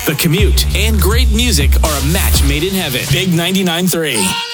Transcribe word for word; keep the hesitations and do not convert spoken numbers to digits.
The commute and great music are a match made in heaven. Big ninety-nine point three.